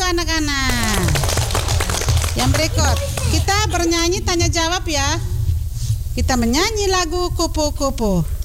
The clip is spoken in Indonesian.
anak-anak. Yang berikut, kita bernyanyi tanya jawab ya. Kita menyanyi lagu kupu-kupu.